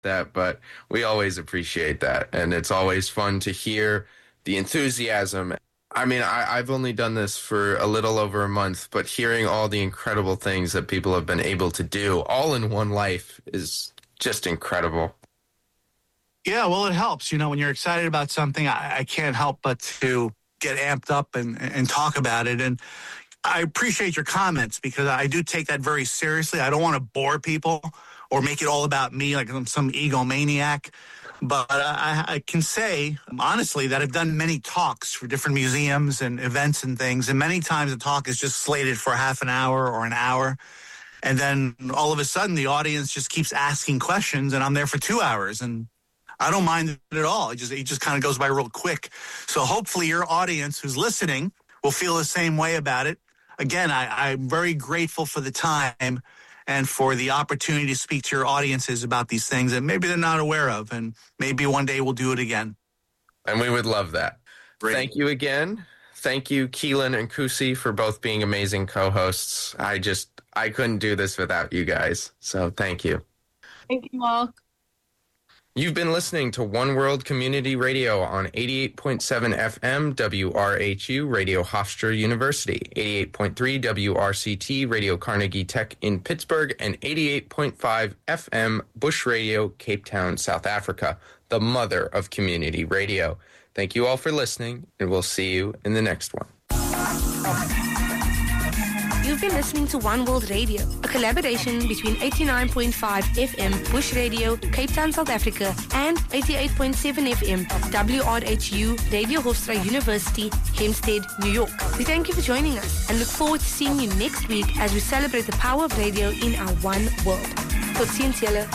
that, but we always appreciate that. And it's always fun to hear the enthusiasm. I mean, I've only done this for a little over a month, but hearing all the incredible things that people have been able to do all in one life is just incredible. Yeah, well, it helps. You know, when you're excited about something, I can't help but to get amped up and talk about it. And I appreciate your comments because I do take that very seriously. I don't want to bore people or make it all about me like I'm some egomaniac. But I can say, honestly, that I've done many talks for different museums and events and things. And many times the talk is just slated for half an hour or an hour. And then all of a sudden the audience just keeps asking questions and I'm there for 2 hours. And I don't mind it at all. It just kind of goes by real quick. So hopefully your audience who's listening will feel the same way about it. Again, I'm very grateful for the time and for the opportunity to speak to your audiences about these things that maybe they're not aware of. And maybe one day we'll do it again. And we would love that. Great. Thank you again. Thank you, Keelan and Kusi, for both being amazing co-hosts. I couldn't do this without you guys. So thank you. Thank you, Mark. You've been listening to One World Community Radio on 88.7 FM WRHU Radio Hofstra University, 88.3 WRCT Radio Carnegie Tech in Pittsburgh, and 88.5 FM Bush Radio Cape Town, South Africa, the mother of community radio. Thank you all for listening, and we'll see you in the next one. You've been listening to One World Radio, a collaboration between 89.5 FM Bush Radio, Cape Town, South Africa, and 88.7 FM WRHU Radio Hofstra University, Hempstead, New York. We thank you for joining us and look forward to seeing you next week as we celebrate the power of radio in our one world. Tot ziens, julle.